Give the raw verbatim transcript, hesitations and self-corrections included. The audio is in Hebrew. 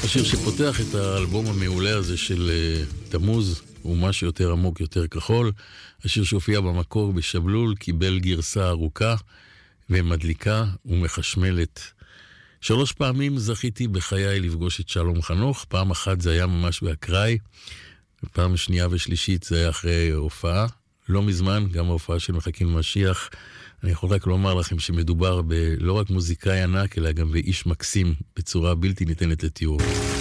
השיר שפותח את האלבום המעולה הזה של תמוז הוא משהו יותר עמוק, יותר כחול. השיר שהופיע במקור בשבלול קיבל גרסה ארוכה ומדליקה ומחשמלת. שלוש פעמים זכיתי בחיי לפגוש את שלום חנוך. פעם אחת זה היה ממש באקראי, ופעם שנייה ושלישית זה היה אחרי הופעה. לא מזמן, גם ההופעה של מחכים למשיח. אני יכול רק לומר לכם שמדובר בלא רק מוזיקאי ענק, אלא גם באיש מקסים, בצורה בלתי ניתנת לתיאור.